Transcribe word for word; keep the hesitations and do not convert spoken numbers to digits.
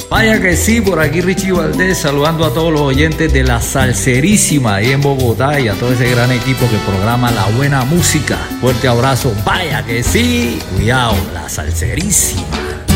Vaya que sí, por aquí Richie Valdés saludando a todos los oyentes de La Salserísima ahí en Bogotá y a todo ese gran equipo que programa la buena música. Fuerte abrazo, vaya que sí, cuidado, La Salserísima.